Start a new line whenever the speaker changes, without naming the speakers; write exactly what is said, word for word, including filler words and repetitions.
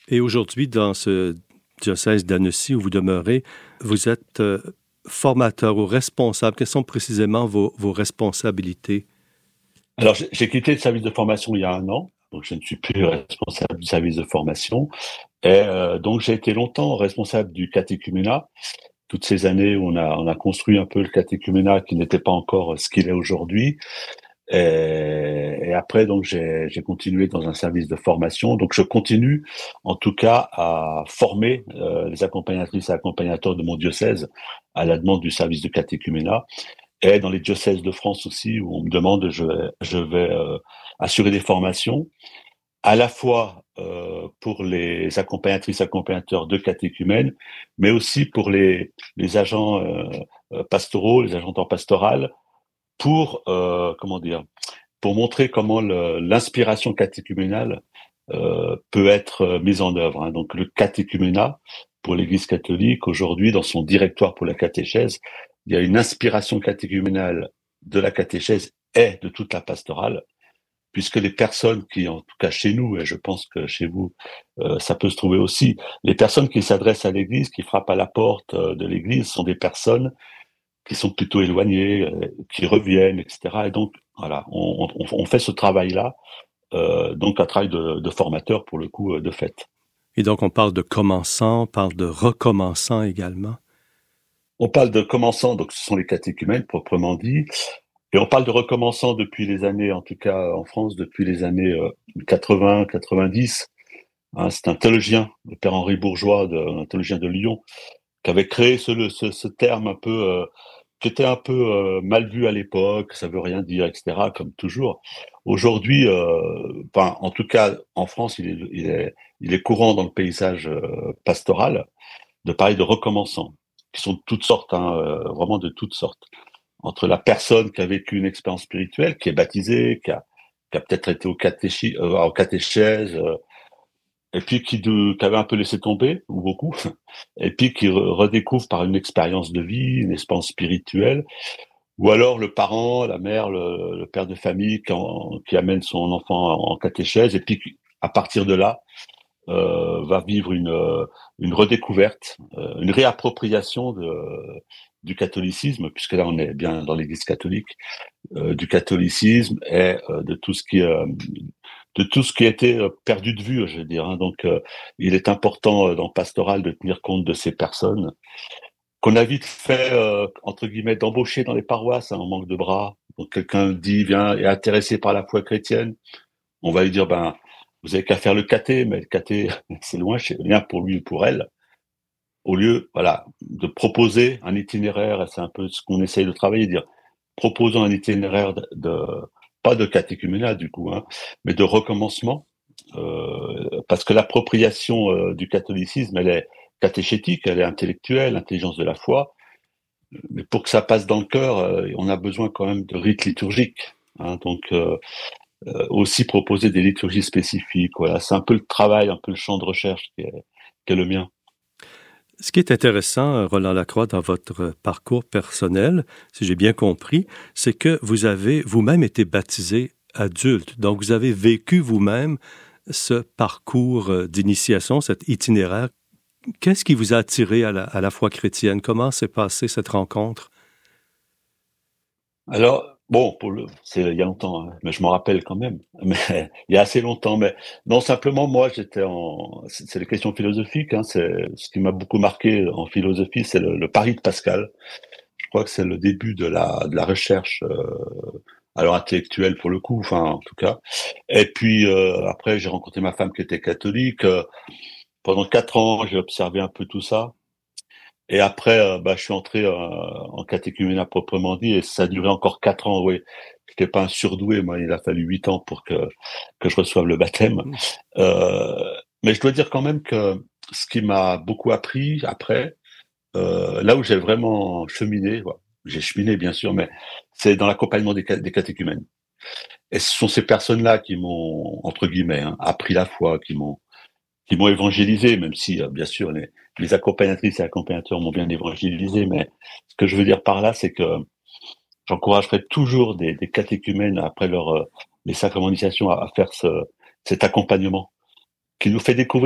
Et aujourd'hui, dans ce diocèse d'Annecy où vous demeurez, vous êtes euh, formateur ou responsable. Quelles sont précisément vos, vos responsabilités?
Alors, j'ai j'ai quitté le service de formation il y a un an, donc je ne suis plus responsable du service de formation. Et euh, donc, j'ai été longtemps responsable du catéchuménat. Toutes ces années où on a, on a construit un peu le catéchuménat qui n'était pas encore ce qu'il est aujourd'hui. Et, et après, donc, j'ai, j'ai continué dans un service de formation. Donc, je continue, en tout cas, à former euh, les accompagnatrices et accompagnateurs de mon diocèse à la demande du service de catéchuménat. Et dans les diocèses de France aussi, où on me demande, je vais, je vais euh, assurer des formations, à la fois euh, pour les accompagnatrices, accompagnateurs de catéchumènes, mais aussi pour les, les agents euh, euh, pastoraux, les agents en pastoral, pour, euh, comment dire, pour montrer comment le, l'inspiration catéchuménale euh, peut être euh, mise en œuvre. Hein. Donc le catéchuménat, pour l'Église catholique, aujourd'hui, dans son directoire pour la catéchèse, il y a une inspiration catéchuménale de la catéchèse et de toute la pastorale, puisque les personnes qui, en tout cas chez nous, et je pense que chez vous, euh, ça peut se trouver aussi, les personnes qui s'adressent à l'Église, qui frappent à la porte euh, de l'Église, sont des personnes qui sont plutôt éloignées, euh, qui reviennent, et cetera. Et donc, voilà, on, on, on fait ce travail-là, euh, donc un travail de, de formateur, pour le coup, euh, de fait.
Et donc, on parle de commençants, on parle de recommençants également.
On parle de commençants, donc ce sont les catéchumènes, proprement dit, et on parle de recommençants depuis les années, en tout cas en France, depuis les années euh, quatre-vingts, quatre-vingt-dix. Hein, c'est un théologien, le père Henri Bourgeois, de, un théologien de Lyon, qui avait créé ce, ce, ce terme un peu, euh, qui était un peu euh, mal vu à l'époque, ça veut rien dire, et cetera, comme toujours. Aujourd'hui, euh, enfin, en tout cas, en France, il est, il est, il est courant dans le paysage euh, pastoral de parler de recommençants, qui sont de toutes sortes, hein, euh, vraiment de toutes sortes. Entre la personne qui a vécu une expérience spirituelle, qui est baptisée, qui a, qui a peut-être été au, catéchi, euh, au catéchèse, euh, et puis qui, de, qui avait un peu laissé tomber, ou beaucoup, et puis qui re- redécouvre par une expérience de vie, une expérience spirituelle, ou alors le parent, la mère, le, le père de famille qui, en- qui amène son enfant en catéchèse, et puis qui, à partir de là, euh, va vivre une, euh, une redécouverte, euh, une réappropriation de, du catholicisme, puisque là on est bien dans l'Église catholique, euh, du catholicisme et euh, de tout ce qui euh, de tout ce qui a été euh, perdu de vue, je veux dire. Hein. Donc, euh, il est important euh, dans Pastoral de tenir compte de ces personnes qu'on a vite fait euh, entre guillemets d'embaucher dans les paroisses, hein, en manque de bras. Donc, quelqu'un dit vient est intéressé par la foi chrétienne, on va lui dire ben vous avez qu'à faire le caté, mais le caté c'est loin, c'est rien pour lui ou pour elle. Au lieu, voilà, de proposer un itinéraire, et c'est un peu ce qu'on essaye de travailler, dire proposons un itinéraire de, de pas de catéchuménat du coup, hein, mais de recommencement, euh, parce que l'appropriation euh, du catholicisme, elle est catéchétique, elle est intellectuelle, l'intelligence de la foi, mais pour que ça passe dans le cœur, euh, on a besoin quand même de rites liturgiques. Hein, donc euh, euh, aussi proposer des liturgies spécifiques. Voilà, c'est un peu le travail, un peu le champ de recherche qui est, qui est le mien.
Ce qui est intéressant, Roland Lacroix, dans votre parcours personnel, si j'ai bien compris, c'est que vous avez vous-même été baptisé adulte. Donc, vous avez vécu vous-même ce parcours d'initiation, cet itinéraire. Qu'est-ce qui vous a attiré à la, à la foi chrétienne? Comment s'est passée cette rencontre?
Alors, bon, pour le, c'est il y a longtemps, hein, mais je m'en rappelle quand même. Mais il y a assez longtemps. Mais non, simplement, moi, j'étais en. C'est c'est des questions philosophiques. Hein, c'est ce qui m'a beaucoup marqué en philosophie, c'est le, le pari de Pascal. Je crois que c'est le début de la de la recherche, euh, alors intellectuelle pour le coup, enfin en tout cas. Et puis euh, après, j'ai rencontré ma femme qui était catholique. Euh, pendant quatre ans, j'ai observé un peu tout ça. Et après, euh, bah, je suis entré euh, en catéchuménat proprement dit, et ça a duré encore quatre ans. Oui, j'étais pas un surdoué, moi. Il a fallu huit ans pour que que je reçoive le baptême. Euh, mais je dois dire quand même que ce qui m'a beaucoup appris après, euh, là où j'ai vraiment cheminé, ouais, j'ai cheminé bien sûr, mais c'est dans l'accompagnement des, des catéchumènes. Et ce sont ces personnes-là qui m'ont entre guillemets hein, appris la foi, qui m'ont qui m'ont évangélisé, même si, euh, bien sûr, les, les accompagnatrices et accompagnateurs m'ont bien évangélisé, mais ce que je veux dire par là, c'est que j'encouragerai toujours des, des catéchumènes, après leur, euh, les sacrements d'initiation, à, à faire ce, cet accompagnement qui nous fait découvrir